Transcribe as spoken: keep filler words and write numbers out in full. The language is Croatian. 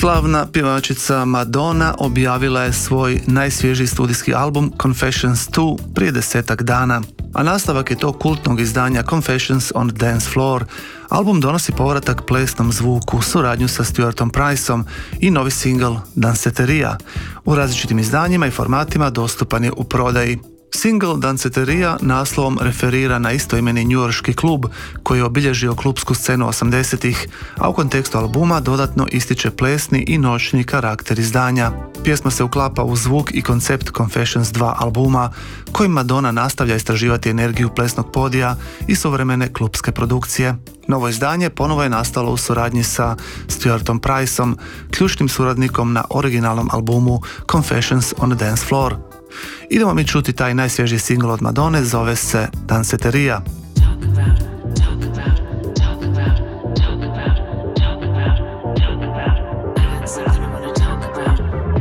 Slavna pjevačica Madonna objavila je svoj najsvježiji studijski album Confessions dva prije desetak dana, a nastavak je to kultnog izdanja Confessions on the Dance Floor. Album donosi povratak plesnom zvuku, suradnju sa Stuartom Priceom i novi singl Danceteria. U različitim izdanjima i formatima dostupan je u prodaji. Single Danceteria naslovom referira na istoimeni njujorški klub koji je obilježio klubsku scenu osamdesetih, a u kontekstu albuma dodatno ističe plesni i noćni karakter izdanja. Pjesma se uklapa u zvuk i koncept Confessions dva albuma, kojim Madonna nastavlja istraživati energiju plesnog podija i suvremene klubske produkcije. Novo izdanje ponovo je nastalo u suradnji sa Stuartom Priceom, ključnim suradnikom na originalnom albumu Confessions on the Dance Floor. Idemo mi čuti taj najsvježiji singl od Madone, zove se Danceteria. I